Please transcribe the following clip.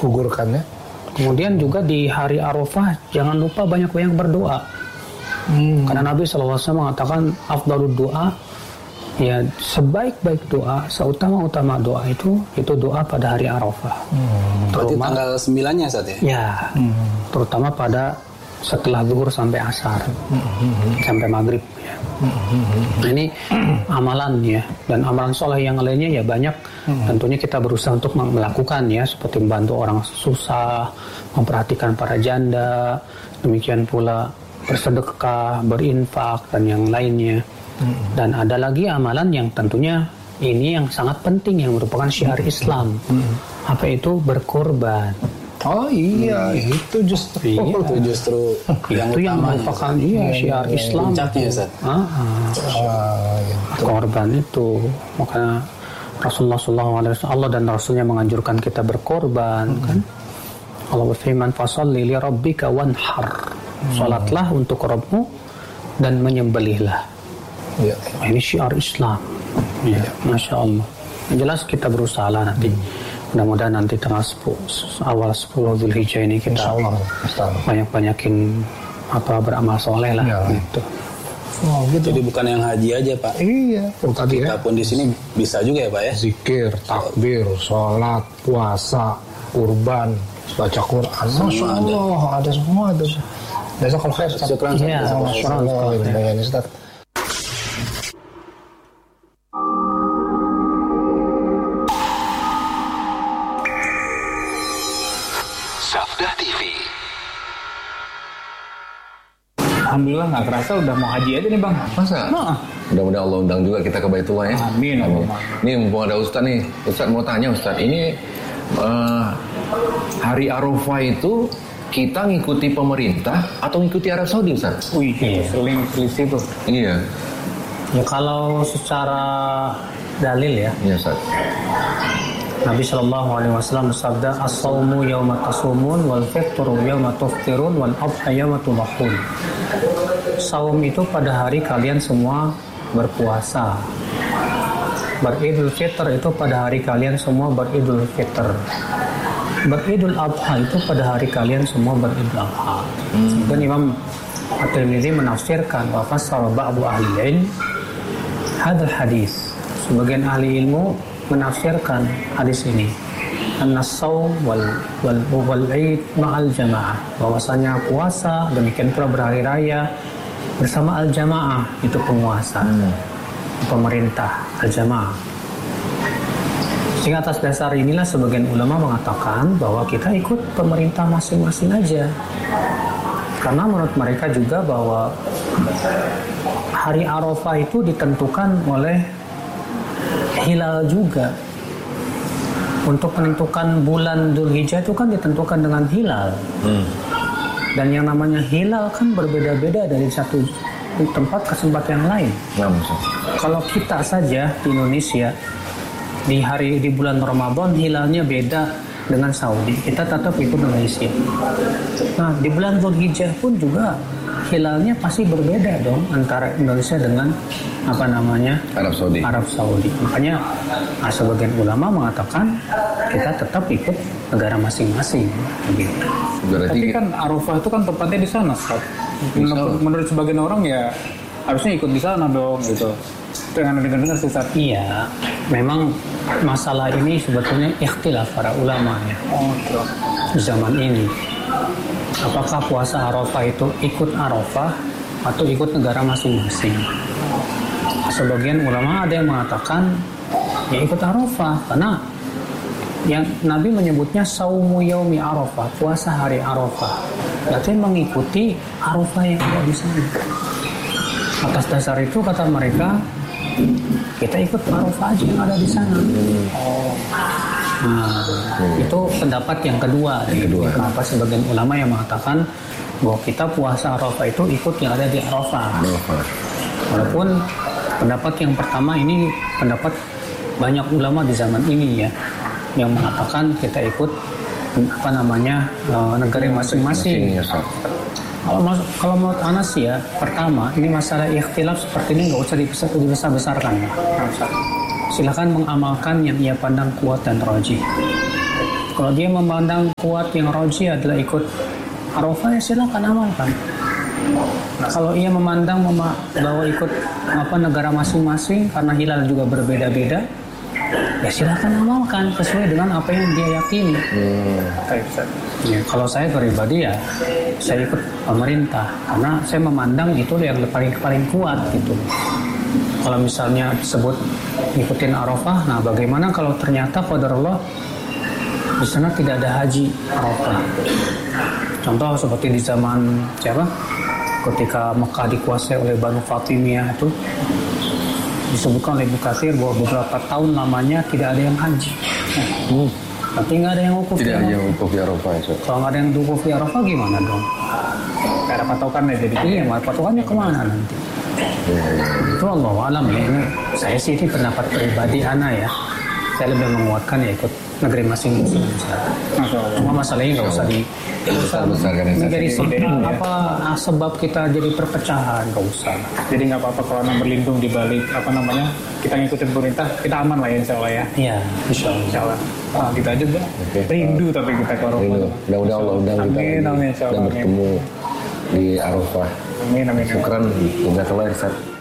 gugurkannya. Kemudian juga di hari Arafah jangan lupa banyak-banyak berdoa. Karena Nabi SAW mengatakan afdalud doa, ya sebaik-baik doa, seutama-utama doa itu doa pada hari Arafah. Berarti tanggal 9-nya saat ya? Ya, terutama pada setelah zuhur sampai asar, sampai maghrib. Ya. Nah, ini amalannya, dan amalan soleh yang lainnya ya banyak. Tentunya kita berusaha untuk melakukan ya, seperti membantu orang susah, memperhatikan para janda, demikian pula bersedekah, berinfak dan yang lainnya. Dan ada lagi amalan yang tentunya ini yang sangat penting, yang merupakan syiar Islam. Apa itu? Berkorban. Oh iya, itu justru yang merupakan syiar Islam. Puncaknya, Korban itu. Makanya Rasulullah SAW, Allah dan Rasulnya menganjurkan kita berkorban, kan? Allah berfirman, "Fasholli li rabbika wanhar." Salatlah untuk Rabbmu dan menyembelihlah. Ya. Ini syiar Islam. Ya, Masya Allah. Yang jelas kita berusaha lah nanti. Mudah-mudahan nanti tanggal awal 10 Zulhijjah ini kita banyak-banyakin beramal soleh lah. Ya. Gitu. Oh, gitu. Jadi bukan yang haji aja Pak. Iya. Tadi kita pun di sini bisa juga ya Pak ya. Zikir, takbir, sholat, puasa, kurban, baca Quran. Masya Allah, ada semua ada. Jazakallahu khair. Syukran. Ustaz. Safdah TV. Alhamdulillah nggak kerasa udah mau haji aja nih Bang. Masa? Mudah-mudahan Allah undang juga kita ke Baitullah ya. Amin. Ini mumpung ada Ustaz nih. Ustaz mau tanya Ustaz, ini hari Arafah itu kita ngikuti pemerintah atau ngikuti Arab Saudi Ustaz? Wih, seling selisih tuh. Iya. Ya kalau secara dalil ya. Iya Ustaz. Nabi SAW bersabda, "As-sawmu yawma tasumun wal fitru yawma tuftirun wal adha yawma tudhahun." Saum itu pada hari kalian semua berpuasa. Beridul fitr itu pada hari kalian semua beridul fitr. Beridul adha itu pada hari kalian semua beridul adha. Dan Imam At-Tirmidzi menafsirkan wa fassara ba'du ahli ilm hadzal hadis. Sebagian ahli ilmu menafsirkan hadis ini, an-saum wal 'id ma'al jamaah, bahwasanya puasa demikian pula berhari raya bersama al-jamaah, itu penguasa, pemerintah, al-jamaah. Sehingga atas dasar inilah sebagian ulama mengatakan bahwa kita ikut pemerintah masing-masing aja, karena menurut mereka juga bahwa hari Arafah itu ditentukan oleh hilal juga. Untuk menentukan bulan Dzulhijjah itu kan ditentukan dengan hilal. Dan yang namanya hilal kan berbeda-beda dari satu tempat ke tempat yang lain. Kalau kita saja di Indonesia di bulan Ramadan hilalnya beda dengan Saudi, kita tetap ikut Malaysia. Nah, di bulan Dzulhijjah pun juga hilalnya pasti berbeda dong antara Indonesia dengan Arab Saudi. Makanya sebagian ulama mengatakan kita tetap ikut negara masing-masing. Begitu. Tapi kan Arafah itu kan tempatnya di sana, Ustaz. Menurut sebagian orang ya harusnya ikut di sana dong gitu. Dengan dengar Ustaz. Iya, memang masalah ini sebetulnya ikhtilaf para ulama ya. Zaman ini. Apakah puasa Arafah itu ikut Arafah atau ikut negara masing-masing? Sebagian ulama ada yang mengatakan ya ikut Arafah, karena yang Nabi menyebutnya saumu yaumi Arafah, puasa hari Arafah. Berarti mengikuti Arafah yang ada di sana. Atas dasar itu kata mereka, kita ikut Arafah aja yang ada di sana. Itu pendapat yang kedua. Kenapa sebagian ulama yang mengatakan bahwa kita puasa Arafah itu ikut yang ada di Arafah. Walaupun pendapat yang pertama ini pendapat banyak ulama di zaman ini ya, yang mengatakan kita ikut negara masing-masing. Kalau menurut Anas ya, pertama ini masalah ikhtilaf seperti ini nggak usah dibesar-besarkan ya. Silakan mengamalkan yang ia pandang kuat dan rajih. Kalau dia memandang kuat yang roji adalah ikut Arafah, ya silakan amalkan. Nah, kalau ia memandang bahwa ikut negara masing-masing karena hilal juga berbeda-beda, ya silakan amalkan sesuai dengan apa yang dia yakini. Ya, kalau saya pribadi ya saya ikut pemerintah karena saya memandang itu yang paling kuat gitu. Kalau misalnya disebut ngikutin Arafah, nah bagaimana kalau ternyata qadarullah di sana tidak ada haji Arafah? Contoh seperti di zaman ketika Mekah dikuasai oleh Banu Fatimiyah itu disebutkan oleh Ibnu Katsir bahwa beberapa tahun lamanya tidak ada yang haji. Berarti nggak ada yang wukuf. Tidak ada yang wukuf di Arafah. Kalau nggak ada yang wukuf di Arafah gimana dong? Gak ada patokannya jadi. Iya, patokannya kemana nanti? Itu Allah alam ya. Ini saya sih ini pendapat pribadi ana ya. Saya lebih menguatkan ya ikut negeri masing-masing. Cuma masalahnya nggak usah menjadi sebab kita jadi perpecahan, nggak usah. Jadi nggak apa-apa kalau berlindung di balik kita ngikutin pemerintah, kita aman lah ya insya Allah ya. Iya, insya Allah. Nah, kita aja dah. Rindu tapi kita ke Arafah. Mudah-mudahan Allah undang kita dan bertemu di Arafah. Amin. Syukran, jazakallah khairan.